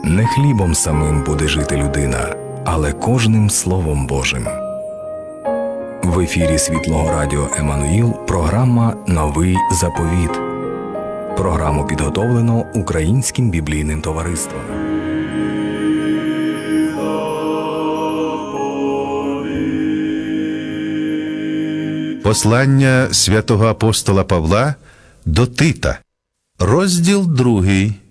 Не хлібом самим буде жити людина, але кожним Словом Божим. В ефірі Світлого Радіо Еммануїл програма «Новий заповіт». Програму підготовлено Українським біблійним товариством. Послання святого апостола Павла до Тита. Розділ 2.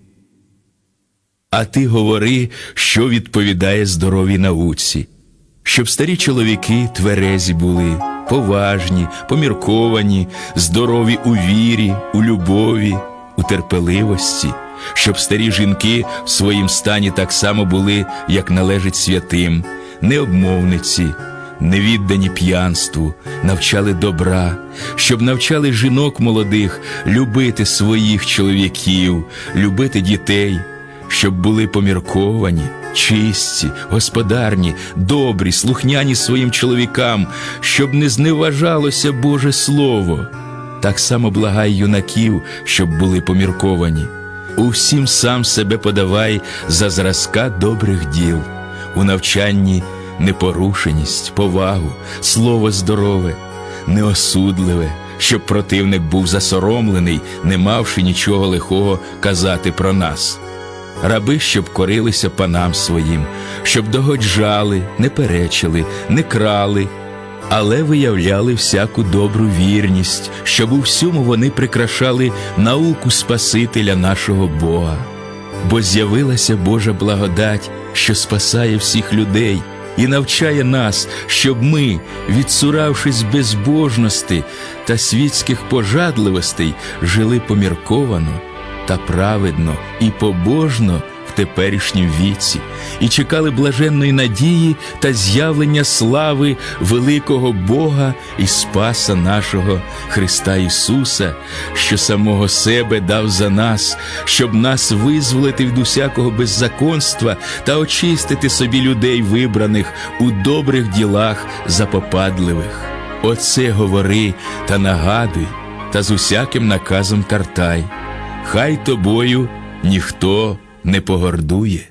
А ти говори, що відповідає здоровій науці, щоб старі чоловіки тверезі були, поважні, помірковані, здорові у вірі, у любові, у терпеливості, щоб старі жінки в своїм стані так само були, як належить святим, не обмовниці, не віддані п'янству, навчали добра, щоб навчали жінок молодих любити своїх чоловіків, любити дітей, щоб були помірковані, чисті, господарні, добрі, слухняні своїм чоловікам, щоб не зневажалося Боже Слово. Так само благай юнаків, щоб були помірковані. У всім сам себе подавай за зразка добрих діл, у навчанні непорушеність, повагу, слово здорове, неосудливе, щоб противник був засоромлений, не мавши нічого лихого казати про нас. Раби, щоб корилися панам своїм, щоб догоджали, не перечили, не крали, але виявляли всяку добру вірність, щоб у всьому вони прикрашали науку Спасителя нашого Бога. Бо з'явилася Божа благодать, що спасає всіх людей, і навчає нас, щоб ми, відсуравшись безбожності та світських пожадливостей, жили помірковано та праведно і побожно в теперішнім віці, і чекали блаженної надії та з'явлення слави великого Бога і Спаса нашого Христа Ісуса, що самого себе дав за нас, щоб нас визволити від усякого беззаконства та очистити собі людей вибраних у добрих ділах запопадливих. Оце говори та нагадуй, та з усяким наказом картай. Хай тобою ніхто не погордує.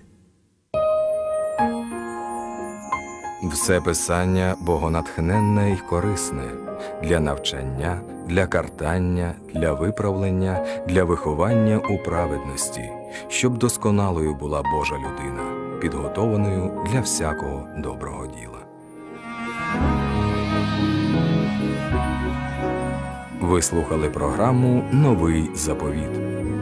Все писання богонатхненне й корисне для навчання, для картання, для виправлення, для виховання у праведності, щоб досконалою була Божа людина, підготованою для всякого доброго діла. Ви слухали програму «Новий заповіт».